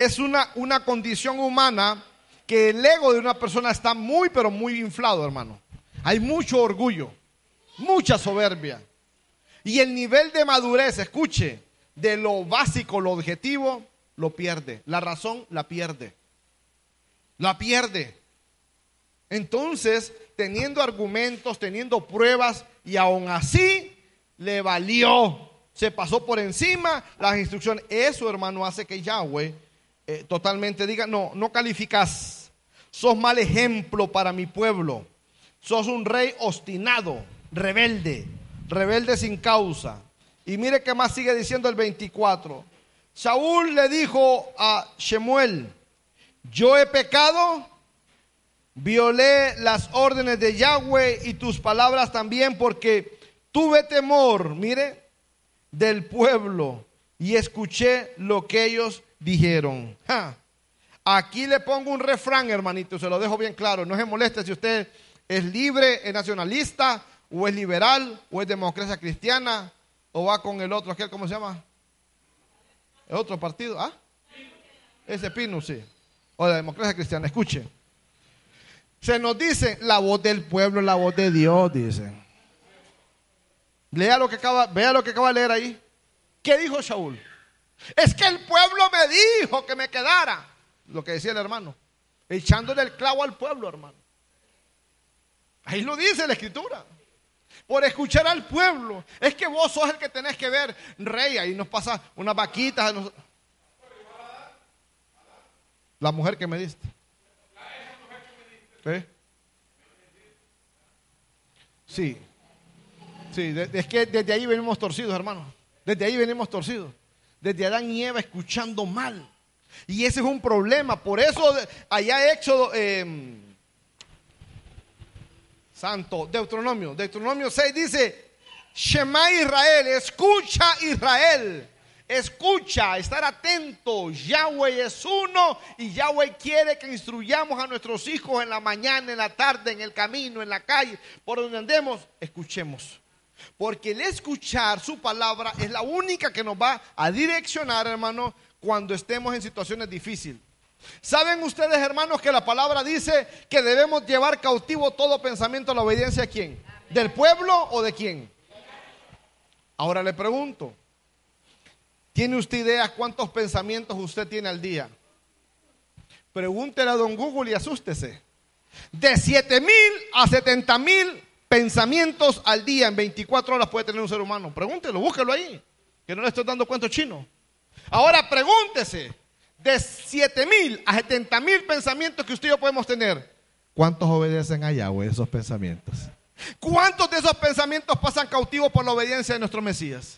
es una condición humana que el ego de una persona está muy, pero muy inflado, hermano. Hay mucho orgullo, mucha soberbia. Y el nivel de madurez, escuche, de lo básico, lo objetivo, lo pierde. La razón la pierde. La pierde. Entonces, teniendo argumentos, teniendo pruebas, y aún así le valió. Se pasó por encima las instrucciones. Eso, hermano, hace que Yahweh totalmente diga, no calificas. Sos mal ejemplo para mi pueblo. Sos un rey obstinado, rebelde sin causa. Y mire que más sigue diciendo el 24. Saúl le dijo a Shemuel: yo he pecado, violé las órdenes de Yahweh y tus palabras también, porque tuve temor, mire, del pueblo y escuché lo que ellos dijeron. Aquí le pongo un refrán, hermanito, se lo dejo bien claro. No se moleste si usted es libre, es nacionalista, o es liberal, o es democracia cristiana, o va con el otro, aquel, ¿cómo se llama? El otro partido, ese Pino, sí. O la democracia cristiana. Escuche, se nos dice la voz del pueblo, la voz de Dios, dicen. Vea lo que acaba de leer ahí. ¿Qué dijo Saúl? Es que el pueblo me dijo que me quedara. Lo que decía el hermano, echándole el clavo al pueblo, hermano. Ahí lo dice la escritura. Por escuchar al pueblo. Es que vos sos el que tenés que ver, rey. Ahí nos pasa unas vaquitas. La mujer que me diste. Sí. Sí, es que desde ahí venimos torcidos, hermano. Desde ahí venimos torcidos. Desde Adán y Eva escuchando mal. Y ese es un problema. Por eso allá Éxodo, Deuteronomio 6 dice: Shema Israel, escucha Israel. Escucha, estar atento. Yahweh es uno y Yahweh quiere que instruyamos a nuestros hijos en la mañana, en la tarde, en el camino, en la calle, por donde andemos, escuchemos. Porque el escuchar su palabra es la única que nos va a direccionar, hermano, cuando estemos en situaciones difíciles. ¿Saben ustedes, hermanos, que la palabra dice que debemos llevar cautivo todo pensamiento a la obediencia a quién? ¿Del pueblo o de quién? Ahora le pregunto, ¿tiene usted idea cuántos pensamientos usted tiene al día? Pregúntele a don Google y asústese. De 7,000 a 70,000 pensamientos al día en 24 horas puede tener un ser humano. Pregúntelo, búsquelo ahí, que no le estoy dando cuento chino. Ahora pregúntese, de 7,000 a 70,000 pensamientos que usted y yo podemos tener, ¿cuántos obedecen a Yahweh esos pensamientos? ¿Cuántos de esos pensamientos pasan cautivos por la obediencia de nuestro Mesías?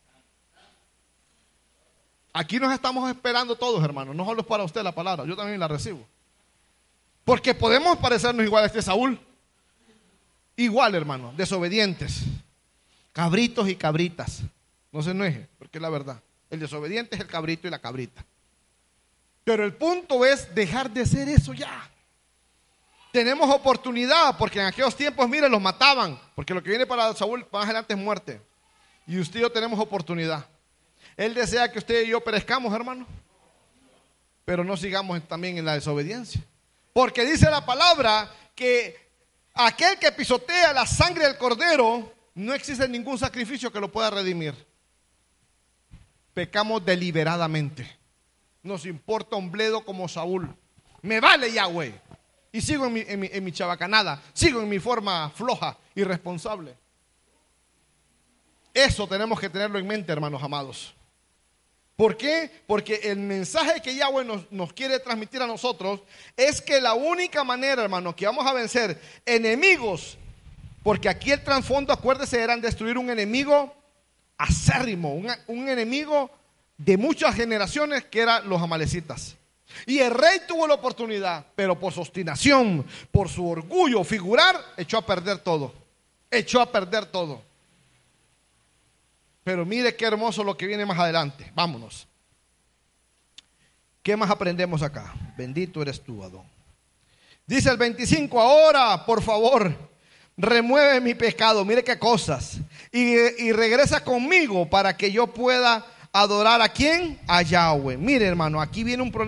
Aquí nos estamos esperando todos, hermanos. No solo es para usted la palabra, yo también la recibo. Porque podemos parecernos igual a este Saúl. Igual, hermano, desobedientes, cabritos y cabritas. No se enoje, porque es la verdad. El desobediente es el cabrito y la cabrita. Pero el punto es dejar de ser eso ya. Tenemos oportunidad, porque en aquellos tiempos, mire, los mataban. Porque lo que viene para Saúl más adelante es muerte. Y usted y yo tenemos oportunidad. Él desea que usted y yo perezcamos, hermano. Pero no sigamos también en la desobediencia. Porque dice la palabra que aquel que pisotea la sangre del cordero, no existe ningún sacrificio que lo pueda redimir. Pecamos deliberadamente. Nos importa un bledo como Saúl. Me vale Yahweh. Y sigo en mi chabacanada. Sigo en mi forma floja, irresponsable. Eso tenemos que tenerlo en mente, hermanos amados. ¿Por qué? Porque el mensaje que Yahweh nos quiere transmitir a nosotros es que la única manera, hermano, que vamos a vencer enemigos, porque aquí el trasfondo, acuérdese, era destruir un enemigo acérrimo, un enemigo de muchas generaciones, que eran los amalecitas. Y el rey tuvo la oportunidad, pero por su obstinación, por su orgullo figurar, echó a perder todo. Echó a perder todo. Pero mire qué hermoso lo que viene más adelante. Vámonos. ¿Qué más aprendemos acá? Bendito eres tú, Adón. Dice el 25, ahora, por favor, remueve mi pecado. Mire qué cosas. Y regresa conmigo para que yo pueda adorar ¿a quién? A Yahweh. Mire, hermano, aquí viene un problema.